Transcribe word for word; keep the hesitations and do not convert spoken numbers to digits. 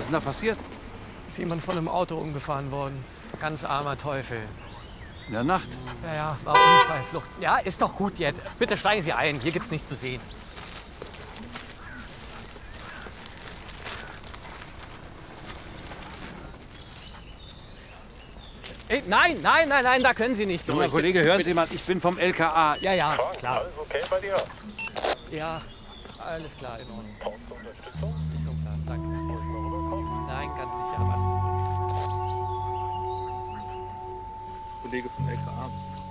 ist denn da passiert? Ist jemand von einem Auto umgefahren worden. Ganz armer Teufel. In der Nacht? Ja, ja, war Unfallflucht. Ja, ist doch gut jetzt. Bitte steigen Sie ein. Hier gibt's nichts zu sehen. Ey, nein, nein, nein, nein, da können Sie nicht Junger durch. Kollege, hören Sie mal, ich bin vom L K A. Ja, ja, klar. Alles okay bei dir? Ja, alles klar, in Ordnung. Brauchst du Unterstützung? Ist schon klar, danke. Muss ich mal rüberkommen? Nein, ganz sicher, aber alles gut. Kollege von L K A.